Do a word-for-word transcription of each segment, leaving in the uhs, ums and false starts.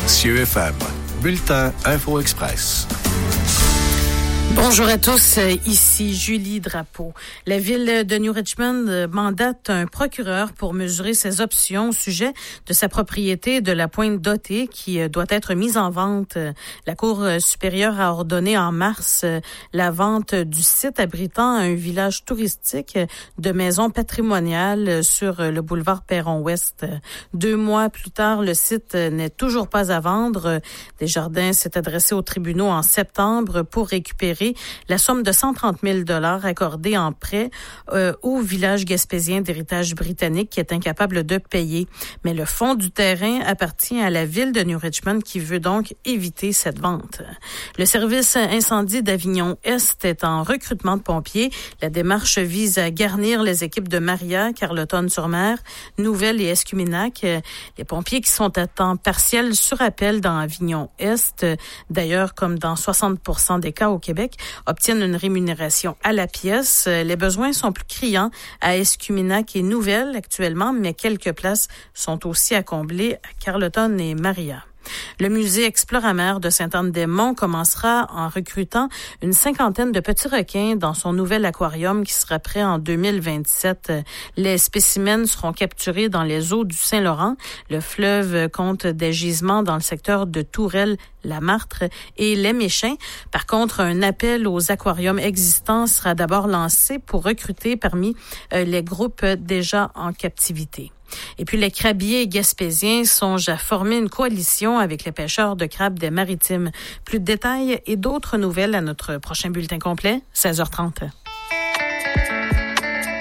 C E F M. Bulletin Info Express. Bonjour à tous, ici Julie Drapeau. La ville de New Richmond mandate un procureur pour mesurer ses options au sujet de sa propriété de la Pointe Dotée qui doit être mise en vente. La Cour supérieure a ordonné en mars la vente du site abritant un village touristique de maisons patrimoniales sur le boulevard Perron-Ouest. Deux mois plus tard, le site n'est toujours pas à vendre. Desjardins s'est adressé aux tribunaux en septembre pour récupérer la somme de cent trente mille dollars accordée en prêt euh, au village gaspésien d'héritage britannique qui est incapable de payer. Mais le fonds du terrain appartient à la ville de New Richmond qui veut donc éviter cette vente. Le service incendie d'Avignon-Est est en recrutement de pompiers. La démarche vise à garnir les équipes de Maria, Carleton-sur-Mer, Nouvelle et Escuminac. Les pompiers qui sont à temps partiel sur appel dans Avignon-Est, d'ailleurs comme dans soixante pour cent des cas au Québec, obtiennent une rémunération à la pièce. Les besoins sont plus criants à Escuminac et Nouvelle actuellement, mais quelques places sont aussi à combler à Carleton et Maria. Le musée Exploramer de Sainte-Anne-des-Monts commencera en recrutant une cinquantaine de petits requins dans son nouvel aquarium qui sera prêt en deux mille vingt-sept. Les spécimens seront capturés dans les eaux du Saint-Laurent. Le fleuve compte des gisements dans le secteur de Tourelle, la Martre et les Méchins. Par contre, un appel aux aquariums existants sera d'abord lancé pour recruter parmi les groupes déjà en captivité. Et puis, les crabiers gaspésiens songent à former une coalition avec les pêcheurs de crabes des Maritimes. Plus de détails et d'autres nouvelles à notre prochain bulletin complet, seize heures trente.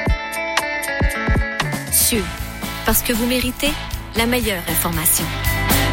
C U, parce que vous méritez la meilleure information.